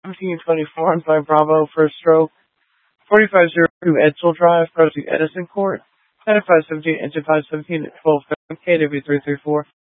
1724 on 5 Bravo, first stroke, 4502 Edsel Drive, approaching Edison Court, 9517 engine 517 at 12 KW334.